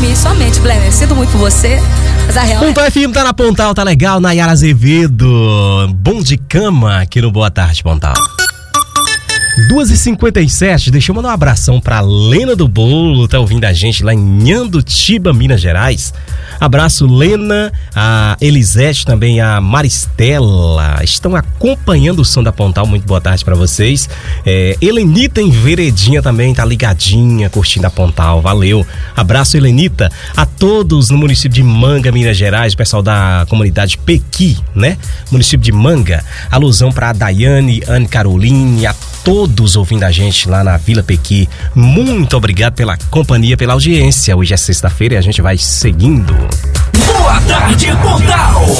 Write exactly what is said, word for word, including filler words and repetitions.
mim, somente, Blenner. Sinto muito por você, mas a real Pontal é... F M tá na Pontal, tá legal. Nayara Azevedo, bom de cama aqui no Boa Tarde, Pontal. duas e cinquenta e sete, deixa eu mandar um abração pra Lena do Bolo, tá ouvindo a gente lá em Nhandutiba, Minas Gerais. Abraço, Lena, a Elisete, também a Maristela, estão acompanhando o som da Pontal, muito boa tarde pra vocês. É, Helenita em Veredinha também tá ligadinha, curtindo a Pontal, valeu. Abraço, Helenita, a todos no município de Manga, Minas Gerais, o pessoal da comunidade Pequi, né? Município de Manga, alusão pra Daiane, Anne Caroline, a todos ouvindo a gente lá na Vila Pequi. Muito obrigado pela companhia, pela audiência. Hoje é sexta-feira e a gente vai seguindo. Boa Tarde, Pontal.